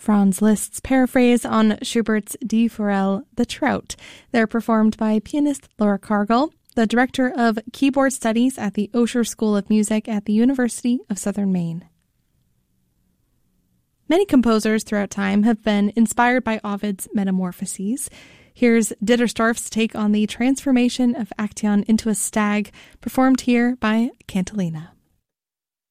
Franz Liszt's paraphrase on Schubert's Die Forelle, The Trout. They're performed by pianist Laura Cargill, the director of keyboard studies at the Osher School of Music at the University of Southern Maine. Many composers throughout time have been inspired by Ovid's Metamorphoses. Here's Dittersdorf's take on the transformation of Actaeon into a stag, performed here by Cantilena.